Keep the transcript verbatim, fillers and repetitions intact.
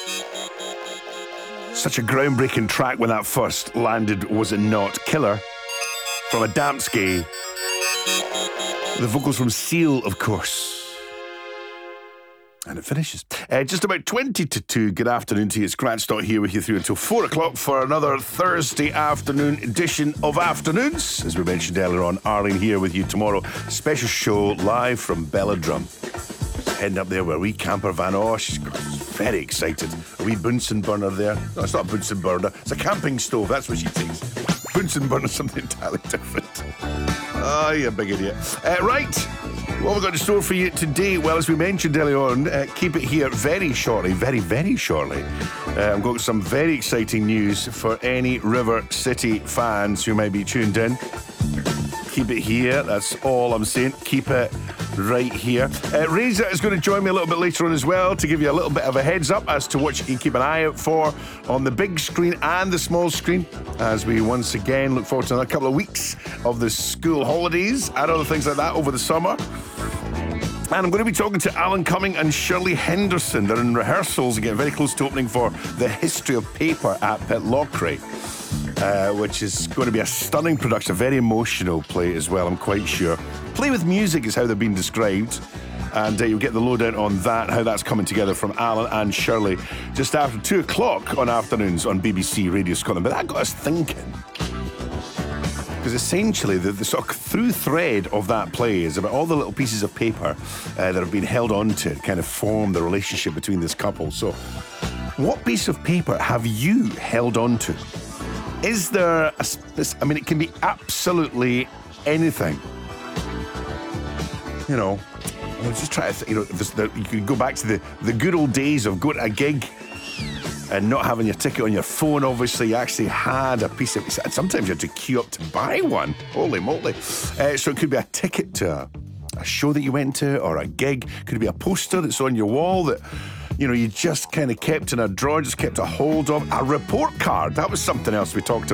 Such a groundbreaking track when that first landed, was it not? Killer from Adamski. The vocals from Seal, of course. And it finishes. Uh, just about twenty to two. Good afternoon to you. It's Grant Stott here with you through until four o'clock for another Thursday afternoon edition of Afternoons. As we mentioned earlier on, Arlene here with you tomorrow. Special show live from Belladrum. Heading up there with a wee camper van. Oh, she's very excited. A wee Bunsen burner there. No, it's not a Bunsen burner. It's a camping stove. That's what she takes. Bunsen burner is something entirely different. Oh, you big idiot. Uh, right. What we've got in store for you today, well, as we mentioned earlier on, uh, keep it here very shortly, very, very shortly. Uh, I've got some very exciting news for any River City fans who may be tuned in. Keep it here, that's all I'm saying. Keep it right here. Uh, Reza is going to join me a little bit later on as well to give you a little bit of a heads up as to what you can keep an eye out for on the big screen and the small screen as we once again look forward to another couple of weeks of the school holidays and other things like that over the summer. And I'm going to be talking to Alan Cumming and Shirley Henderson. They're in rehearsals and getting very close to opening for The History of Paper at Pitlochry, uh, which is going to be a stunning production, a very emotional play as well, I'm quite sure. Play with music is how they've been described. And uh, you'll get the lowdown on that, how that's coming together from Alan and Shirley just after two o'clock on Afternoons on B B C Radio Scotland. But that got us thinking. Because essentially, the, the sort of through thread of that play is about all the little pieces of paper uh, that have been held on to kind of form the relationship between this couple. So, what piece of paper have you held on to? Is there a, I mean, it can be absolutely anything. You know, I was just trying to, th- you know, the, you could go back to the, the good old days of going to a gig and not having your ticket on your phone. Obviously, you actually had a piece of... Sometimes you had to queue up to buy one. Holy moly. Uh, so it could be a ticket to a, a show that you went to or a gig. Could be a poster that's on your wall that, you know, you just kind of kept in a drawer, just kept a hold of. A report card. That was something else we talked